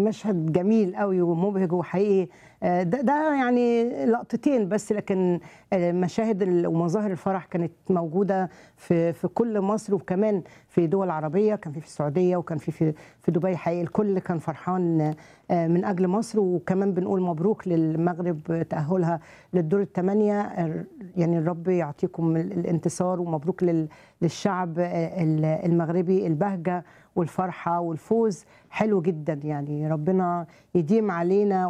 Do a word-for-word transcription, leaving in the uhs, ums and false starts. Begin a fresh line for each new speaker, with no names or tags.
مشهد جميل قوي ومبهج وحقيقي. ده, ده يعني لقطتين بس، لكن مشاهد ومظاهر الفرح كانت موجودة في في كل مصر، وكمان في دول عربية، كان في في السعودية وكان في في في دبي. حقيقي الكل كان فرحان من أجل مصر، وكمان بنقول مبروك للمغرب تأهلها للدور الثمانية. يعني الرب يعطيكم الانتصار، ومبروك للشعب المغربي. البهجة والفرحة والفوز حلو جدا، يعني ربنا يديم علينا